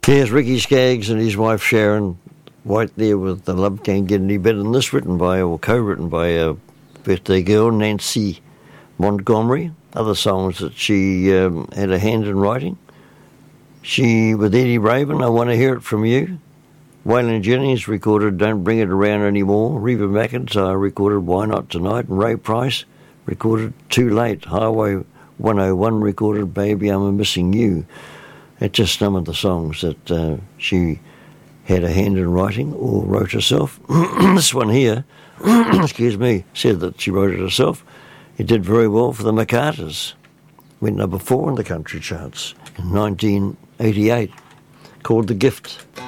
Here's Ricky Skaggs and his wife Sharon White there with The Love Can't Get Any Better Than This, written by, or co-written by a birthday girl, Nancy Montgomery. Other songs that she had a hand in writing. She, with Eddie Raven, I Want to Hear It From You. Waylon Jennings recorded Don't Bring It Around Anymore. Reba McEntire recorded Why Not Tonight. And Ray Price recorded Too Late. Highway 101 recorded Baby I'm a Missing You. It's just some of the songs that she had a hand in writing or wrote herself. This one here, excuse me, said that she wrote it herself. It did very well for the McCarters. Went number 4 in the country charts in 1988, called The Gift.